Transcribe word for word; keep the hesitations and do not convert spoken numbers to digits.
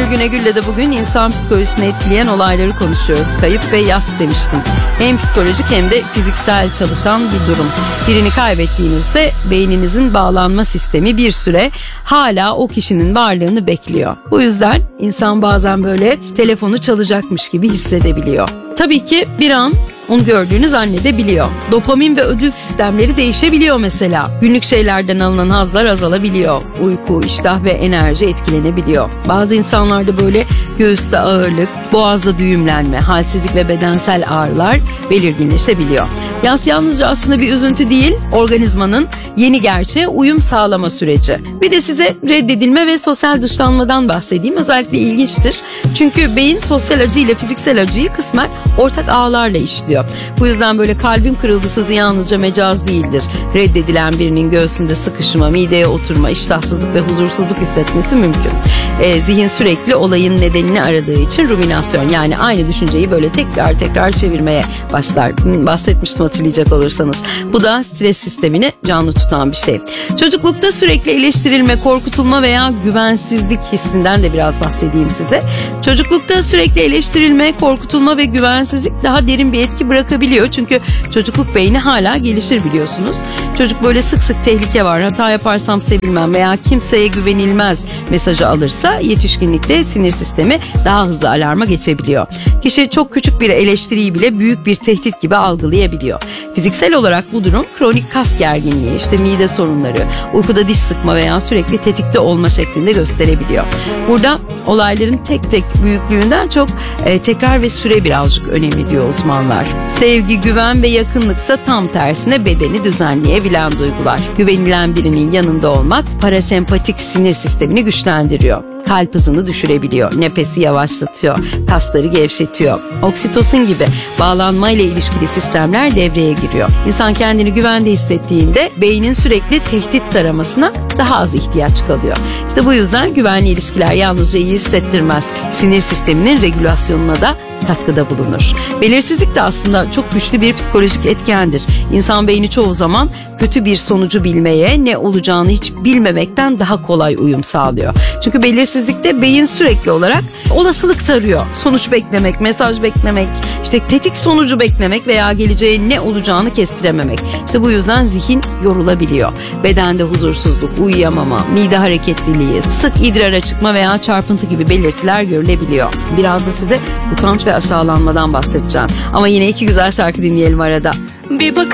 Güne Gül'le de bugün insan psikolojisini etkileyen olayları konuşuyoruz. Kayıp ve yas demiştim. Hem psikolojik hem de fiziksel çalışan bir durum. Birini kaybettiğinizde beyninizin bağlanma sistemi bir süre hala o kişinin varlığını bekliyor. Bu yüzden insan bazen böyle telefonu çalacakmış gibi hissedebiliyor. Tabii ki bir an onu gördüğünü zannedebiliyor. Dopamin ve ödül sistemleri değişebiliyor mesela. Günlük şeylerden alınan hazlar azalabiliyor. Uyku, iştah ve enerji etkilenebiliyor. Bazı insanlarda böyle göğüste ağırlık, boğazda düğümlenme, halsizlik ve bedensel ağrılar belirginleşebiliyor. Yas yalnızca aslında bir üzüntü değil, organizmanın yeni gerçeğe uyum sağlama süreci. Bir de size reddedilme ve sosyal dışlanmadan bahsedeyim. Özellikle ilginçtir. Çünkü beyin sosyal acı ile fiziksel acıyı kısmen ortak ağlarla işliyor. Bu yüzden böyle kalbim kırıldı sözü yalnızca mecaz değildir. Reddedilen birinin göğsünde sıkışma, mideye oturma, iştahsızlık ve huzursuzluk hissetmesi mümkün. E, zihin sürekli olayın nedenini aradığı için ruminasyon, yani aynı düşünceyi böyle tekrar tekrar çevirmeye başlar. Bahsetmiştim hatırlayacak olursanız. Bu da stres sistemini canlı tutan bir şey. Çocuklukta sürekli eleştirilme, korkutulma veya güvensizlik hissinden de biraz bahsedeyim size. Çocuklukta sürekli eleştirilme, korkutulma ve güvensizlik daha derin bir etki bırakabiliyor. Çünkü çocukluk beyni hala gelişir biliyorsunuz. Çocuk böyle sık sık tehlike var, hata yaparsam sevilmem veya kimseye güvenilmez mesajı alırsa yetişkinlikte sinir sistemi daha hızlı alarma geçebiliyor. Kişi çok küçük bir eleştiriyi bile büyük bir tehdit gibi algılayabiliyor. Fiziksel olarak bu durum kronik kas gerginliği, işte mide sorunları, uykuda diş sıkma veya sürekli tetikte olma şeklinde gösterebiliyor. Burada olayların tek tek büyüklüğünden çok e, tekrar ve süre birazcık önemli diyor uzmanlar. Sevgi, güven ve yakınlıksa tam tersine bedeni düzenleyebilen duygular. Güvenilen birinin yanında olmak parasempatik sinir sistemini güçlendiriyor. Kalp hızını düşürebiliyor, nefesi yavaşlatıyor, kasları gevşetiyor. Oksitosin gibi bağlanmayla ilişkili sistemler devreye giriyor. İnsan kendini güvende hissettiğinde beynin sürekli tehdit taramasına daha az ihtiyaç kalıyor. İşte bu yüzden güvenli ilişkiler yalnızca iyi hissettirmez, sinir sisteminin regülasyonuna da katkıda bulunur. Belirsizlik de aslında çok güçlü bir psikolojik etkendir. İnsan beyni çoğu zaman kötü bir sonucu bilmeye, ne olacağını hiç bilmemekten daha kolay uyum sağlıyor. Çünkü belirsizlikte beyin sürekli olarak olasılık tarıyor. Sonuç beklemek, mesaj beklemek, işte tetik sonucu beklemek veya geleceğin ne olacağını kestirememek. İşte bu yüzden zihin yorulabiliyor. Bedende huzursuzluk, uyuyamama, mide hareketliliği, sık idrara çıkma veya çarpıntı gibi belirtiler görülebiliyor. Biraz da size utanç ve aşağılanmadan bahsedeceğim. Ama yine iki güzel şarkı dinleyelim arada. Bir bakın.